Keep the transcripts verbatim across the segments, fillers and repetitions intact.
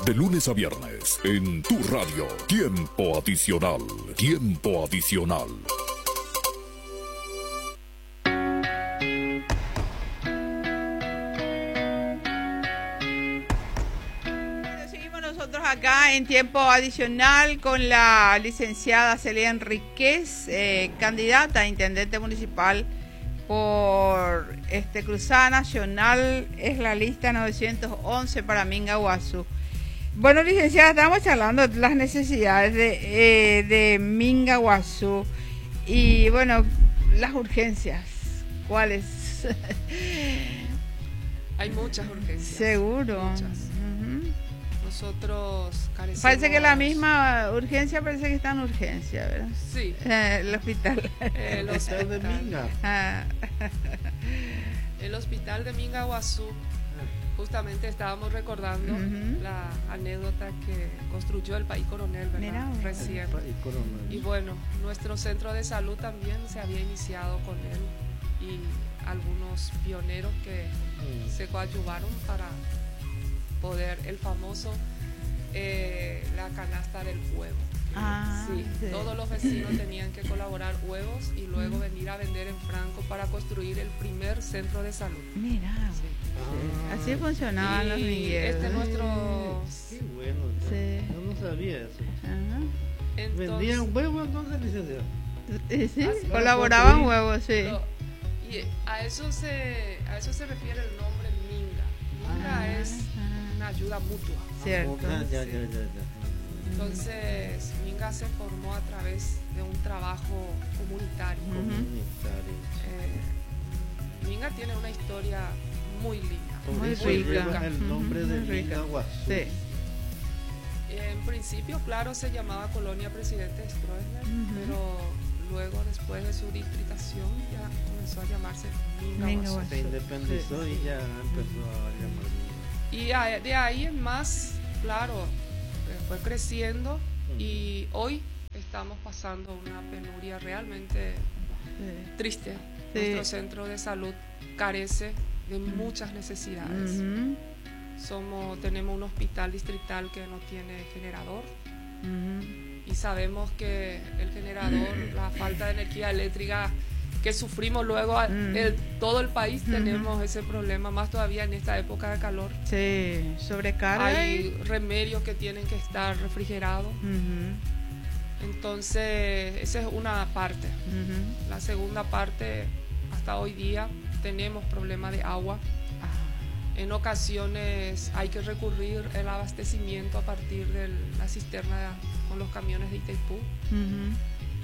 De lunes a viernes, en tu radio. Tiempo adicional. Tiempo adicional. Bueno, seguimos nosotros acá en tiempo adicional con la licenciada Celia Enríquez, eh, candidata a intendente municipal por este Cruzada Nacional. Es la lista novecientos once para Minga Guazú. Bueno, licenciada, estamos charlando de las necesidades de, eh, de Minga Guazú y bueno, las urgencias. ¿Cuáles? Hay muchas urgencias. Seguro. Muchas. Uh-huh. Nosotros carecemos... Parece que la misma urgencia parece que está en urgencia, ¿verdad? Sí. Eh, el hospital. El hospital de Minga. Ah. El hospital de Minga Guazú. Justamente estábamos recordando uh-huh. la anécdota que construyó el País Coronel, ¿verdad? Mira, recién. Y bueno, nuestro centro de salud también se había iniciado con él y algunos pioneros que uh-huh. se coadyuvaron para poder, el famoso, eh, la canasta del huevo. Ah, sí, sí. Todos los vecinos tenían que colaborar huevos y luego venir a vender en franco para construir el primer centro de salud. Mira, sí. Ah, así funcionaban los Miguel. Este es nuestro... Qué bueno, sí. Yo no sabía eso. Ajá. Entonces, ¿vendían huevos entonces, licenciado? Sí, sí, colaboraban sí. huevos, sí. Lo, y a eso, se, a eso se refiere el nombre Minga. Minga ah, es ah. una ayuda mutua. Cierto. Ah, ya, ya, ya, ya. Entonces, Minga se formó a través de un trabajo comunitario. Uh-huh. comunitario. Eh, Minga tiene una historia muy linda, muy rica. El nombre uh-huh. de Minga Guazú. Sí. En principio, claro, se llamaba Colonia Presidente Stroessner, uh-huh. pero luego, después de su distritación, ya comenzó a llamarse Minga, Minga Guazú. Se independizó sí. y ya empezó a llamar Minga. Y a, de ahí en más, claro, fue creciendo y hoy estamos pasando una penuria realmente sí. triste. Sí. Nuestro centro de salud carece de muchas necesidades. Uh-huh. Somos, tenemos un hospital distrital que no tiene generador uh-huh. y sabemos que el generador, la falta de energía eléctrica que sufrimos luego uh-huh. el, todo el país uh-huh. tenemos ese problema, más todavía en esta época de calor. Sí, sobrecarga. Hay remedios que tienen que estar refrigerados. Uh-huh. Entonces, esa es una parte. Uh-huh. La segunda parte, hasta hoy día tenemos problemas de agua. Ah. En ocasiones hay que recurrir al abastecimiento a partir de la cisterna con los camiones de Itaipú. Uh-huh.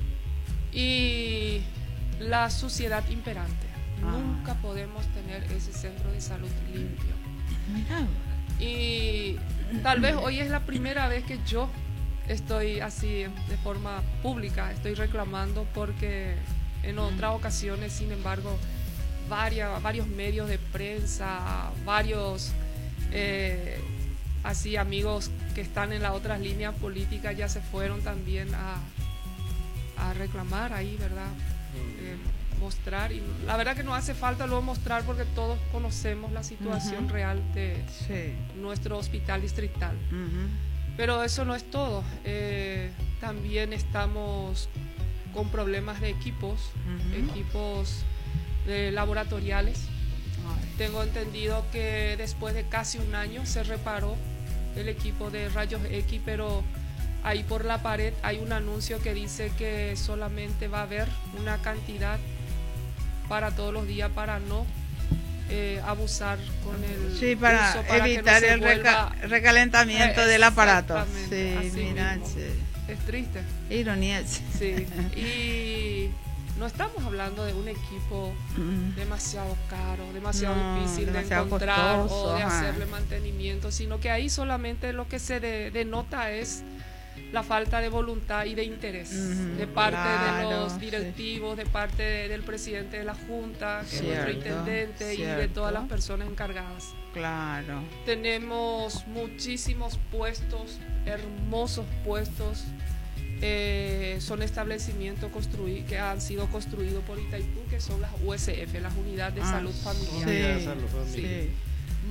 Y la suciedad imperante. Ah. Nunca podemos tener ese centro de salud limpio. Mirá. Y tal vez hoy es la primera vez que yo estoy así de forma pública, estoy reclamando porque en otras ocasiones, sin embargo, varias, varios medios de prensa, varios eh, así amigos que están en las otras líneas políticas ya se fueron también a, a reclamar ahí, ¿verdad? Eh, mostrar, y la verdad que no hace falta luego mostrar porque todos conocemos la situación uh-huh. real de sí. nuestro hospital distrital. Uh-huh. Pero eso no es todo. Eh, también estamos con problemas de equipos, uh-huh. equipos eh, laboratoriales. Ay. Tengo entendido que después de casi un año se reparó el equipo de rayos X, pero ahí por la pared hay un anuncio que dice que solamente va a haber una cantidad para todos los días para no eh, abusar con el sí, para, uso, para evitar que no el reca eh, recalentamiento del aparato. Sí, así mira, mismo. sí. Es triste. Ironía. Sí. Y no estamos hablando de un equipo mm. demasiado caro, demasiado no, difícil demasiado de encontrar costoso, o de ajá. hacerle mantenimiento, sino que ahí solamente lo que se de, denota es la falta de voluntad y de interés uh-huh, de parte claro, de los directivos, sí. de parte de, del presidente de la Junta, que cierto, es nuestro intendente cierto. Y de todas las personas encargadas. Claro. Tenemos muchísimos puestos, hermosos puestos, eh, son establecimientos construi- que han sido construidos por Itaipú, que son las U S F, las Unidades de ah, Salud Familiar. Sí, sí. Sí.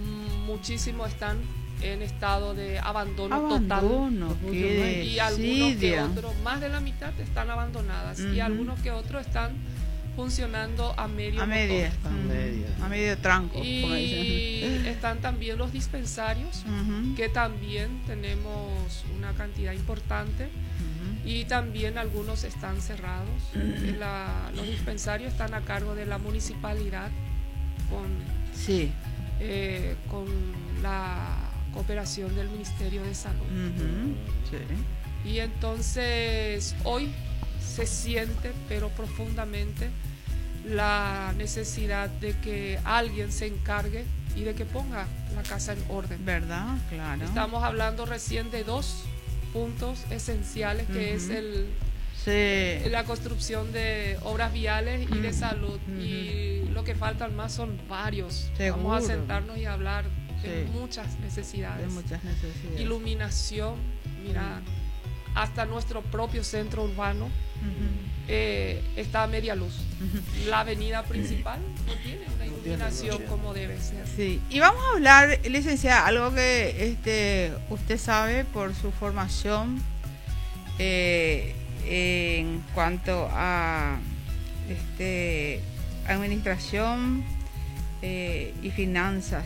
muchísimos están en estado de abandono, Abandono, total. qué Y algunos que desidia. otros, más de la mitad están abandonadas. Y Ujú. algunos que otros están funcionando a medio A motor. media. A Ujú. media. A medio tranco, como Y dicen. están también los dispensarios, Ujú. que también tenemos una cantidad importante. Ujú. Y también algunos están cerrados. La- los dispensarios están a cargo de la municipalidad con, Sí. eh, con la cooperación del Ministerio de Salud. Ujú. Sí. Y entonces hoy se siente, pero profundamente, la necesidad de que alguien se encargue y de que ponga la casa en orden. ¿Verdad? Claro. Estamos hablando recién de dos puntos esenciales, que es Ujú. el, Sí. la construcción de obras viales y de Ujú. salud. Ujú. Y lo que faltan más son varios. Seguro. Vamos a sentarnos y hablar de Sí. muchas necesidades. De muchas necesidades. Iluminación, mira, hasta nuestro propio centro urbano Ujú. eh, está a media luz. Ujú. La avenida principal no tiene una No tiene iluminación luz. como debe ser. Sí, y vamos a hablar, licenciada, algo que este usted sabe por su formación eh, en cuanto a este administración eh, y finanzas,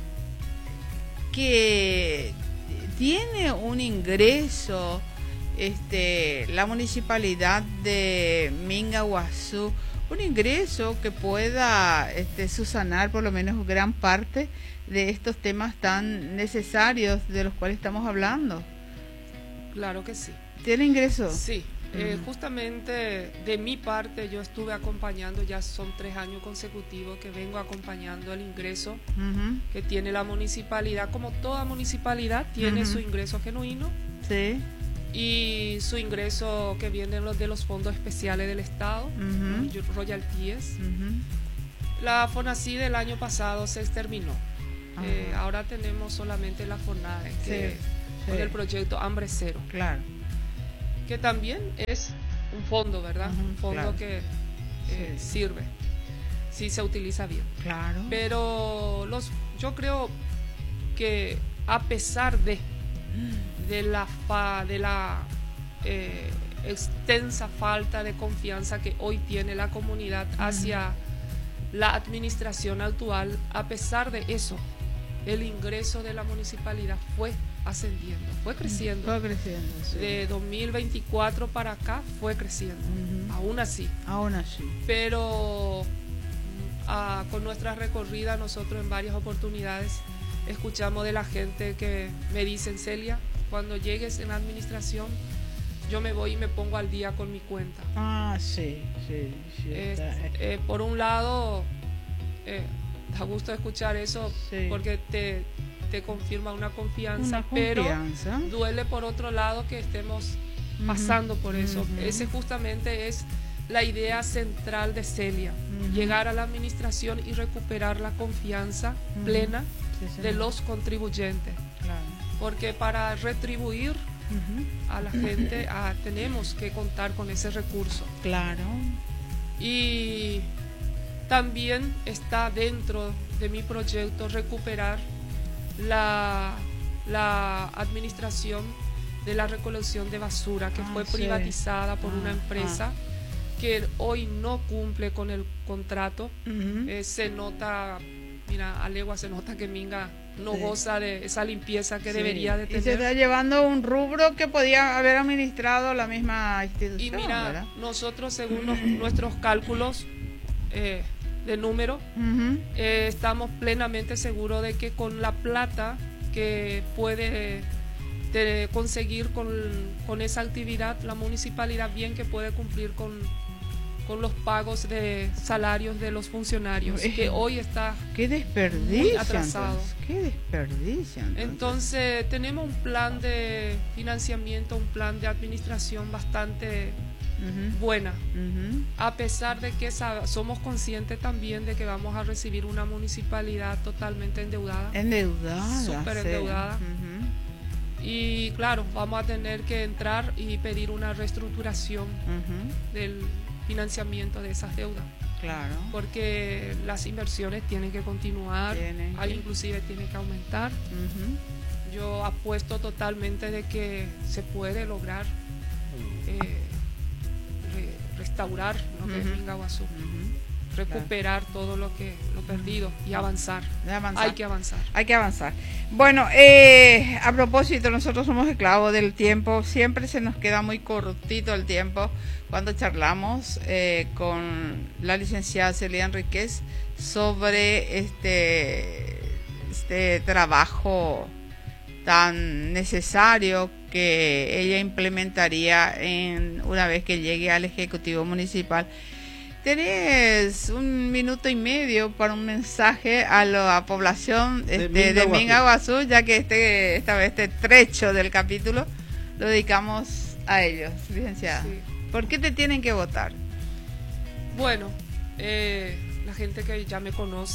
que tiene un ingreso este la municipalidad de Mingaguazú, un ingreso que pueda este, subsanar por lo menos gran parte de estos temas tan necesarios de los cuales estamos hablando. Claro que sí. ¿Tiene ingreso? Sí, eh, Ujú. justamente de mi parte yo estuve acompañando, ya son tres años consecutivos que vengo acompañando el ingreso Ujú. que tiene la municipalidad. Como toda municipalidad tiene Ujú. su ingreso genuino Sí. y su ingreso que viene los de los fondos especiales del Estado, Ujú. los royalties. Ujú. La FONACYT del año pasado se exterminó. Ajá. Eh, ahora tenemos solamente la FONADE, que Sí, con sí. el proyecto Hambre Cero, Claro. que también es un fondo, ¿verdad? Ujú, Un fondo claro. que eh, Sí. sirve, si se utiliza bien. Claro. Pero los, yo creo que a pesar de, de la, fa, de la eh, extensa falta de confianza que hoy tiene la comunidad hacia la administración actual, a pesar de eso, el ingreso de la municipalidad fue ascendiendo, fue creciendo. Fue creciendo, sí. De dos mil veinticuatro para acá fue creciendo, Ujú. aún así. Aún así. Pero ah, con nuestra recorrida nosotros en varias oportunidades escuchamos de la gente que me dicen: Celia, cuando llegues en la administración yo me voy y me pongo al día con mi cuenta. Ah, sí, sí, sí. Eh, está, eh. eh, por un lado, eh, da gusto escuchar eso, Sí. porque te, te confirma una confianza, Una pero confianza. duele por otro lado que estemos pasando por eso. Ujú. Ese justamente es la idea central de Celia, Ujú. llegar a la administración y recuperar la confianza Ujú. plena Sí, de señor. los contribuyentes, Claro. porque para retribuir Ujú. a la gente ah, tenemos que contar con ese recurso. Claro. Y también está dentro de mi proyecto recuperar la, la administración de la recolección de basura, que Ah, fue sí. privatizada por Ah, una empresa que hoy no cumple con el contrato. Ujú. Eh, se nota, mira, a legua se nota que Minga no Sí. goza de esa limpieza que Sí. debería de Y se está tener. llevando un rubro que podía haber administrado la misma institución. Y mira, ¿verdad? nosotros según nos- nuestros cálculos eh, de número, Ujú. eh, estamos plenamente seguros de que con la plata que puede de conseguir con, con esa actividad, la municipalidad bien que puede cumplir con, con los pagos de salarios de los funcionarios, Eh. que hoy está. Qué desperdicio. Muy atrasado. entonces. Qué desperdicio. entonces. Entonces tenemos un plan de financiamiento, un plan de administración bastante Ujú. buena, Ujú. a pesar de que sab- somos conscientes también de que vamos a recibir una municipalidad totalmente endeudada. Endeudada. Súper sí. endeudada. Ujú. Y claro, vamos a tener que entrar y pedir una reestructuración Ujú. del financiamiento de esas deudas. Claro. Porque las inversiones tienen que continuar, Tienen que. inclusive tienen que aumentar. Ujú. Yo apuesto totalmente de que se puede lograr eh, re- restaurar lo que es Ujú. Mingaguazú, Ujú. recuperar todo lo que lo perdido y avanzar. De avanzar. Hay que avanzar. Hay que avanzar. Bueno, eh, a propósito, nosotros somos esclavos del tiempo. Siempre se nos queda muy cortito el tiempo cuando charlamos eh, con la licenciada Celia Enríquez sobre este, este trabajo tan necesario que ella implementaría en, una vez que llegue al Ejecutivo Municipal. Tenés un minuto y medio para un mensaje a la población De este, de Mingaguazú. Mingaguazú, ya que este, esta vez este trecho del capítulo lo dedicamos a ellos, licenciada. Sí. ¿Por qué te tienen que votar? Bueno, eh, la gente que ya me conoce